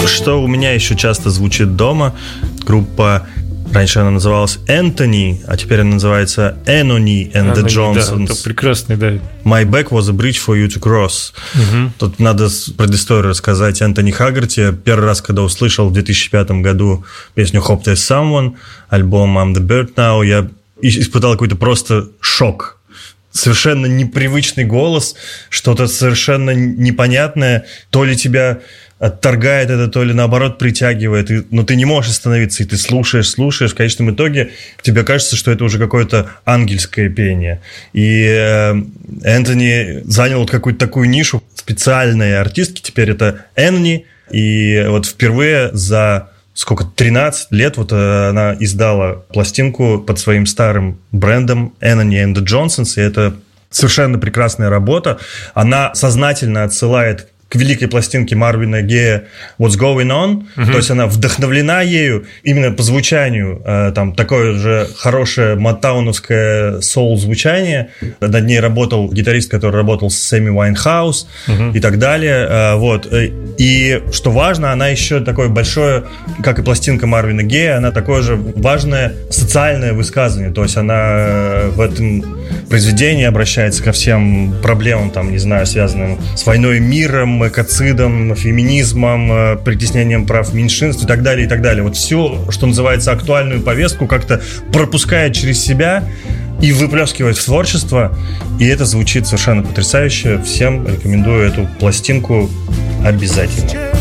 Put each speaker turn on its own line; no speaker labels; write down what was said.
Что у меня еще часто звучит дома, группа, раньше она называлась Anthony, а теперь она называется Anony and the Johnsons.
Да, это прекрасный, да.
My back was a bridge for you to cross. Тут надо предысторию рассказать. Энтони Хаггарти первый раз, когда услышал в 2005 году песню Hope There's Someone, альбом I'm the Bird Now, я испытал какой-то просто шок. Совершенно непривычный голос, что-то совершенно непонятное, то ли тебя отторгает это, то ли наоборот притягивает, но ты не можешь остановиться, и ты слушаешь, в конечном итоге тебе кажется, что это уже какое-то ангельское пение. И Энтони занял вот какую-то такую нишу, специальные артистки, теперь это Энни, и вот впервые за 13 лет вот она издала пластинку под своим старым брендом Anony and the Johnsons, и это совершенно прекрасная работа. Она сознательно отсылает к великой пластинке Марвина Гея «What's Going On», то есть она вдохновлена ею именно по звучанию, там такое же хорошее мотауновское соул-звучание. Над ней работал гитарист, который работал с Эми Уайнхаус и так далее. Вот. И, что важно, она еще такое большое, как и пластинка Марвина Гея, она такое же важное социальное высказывание, то есть она в этом произведении обращается ко всем проблемам, там, не знаю, связанным с войной, миром, экоцидом, феминизмом, притеснением прав меньшинств и так далее, и так далее. Вот все, что называется, актуальную повестку, как-то пропускает через себя и выплескивает в творчество, и это звучит совершенно потрясающе. Всем рекомендую эту пластинку обязательно.